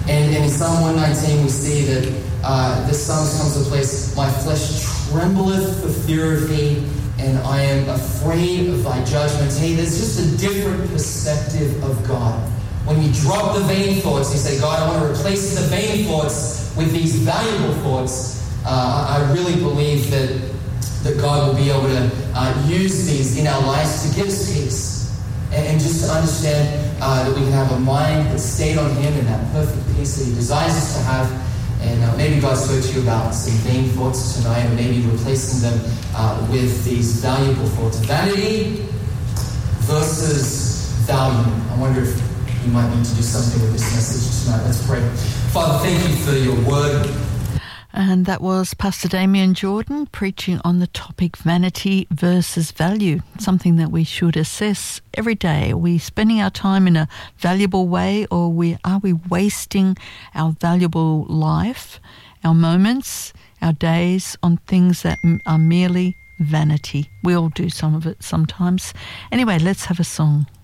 And in Psalm 119 we see that the psalmist comes to a place, my flesh trembleth for fear of thee, and I am afraid of thy judgments. Hey, there's just a different perspective of God. When you drop the vain thoughts, you say, God, I want to replace the vain thoughts with these valuable thoughts. I really believe that God will be able to use these in our lives to give us peace. And just to understand that we can have a mind that's stayed on Him and that perfect peace that He desires us to have. And maybe God spoke to you about some vain thoughts tonight, or maybe replacing them with these valuable thoughts. Vanity versus value. I wonder if you might need to do something with this message tonight. Let's pray. Father, thank you for your word. And that was Pastor Damien Jordan preaching on the topic vanity versus value, something that we should assess every day. Are we spending our time in a valuable way, or are we wasting our valuable life, our moments, our days on things that are merely vanity? We all do some of it sometimes. Anyway, let's have a song.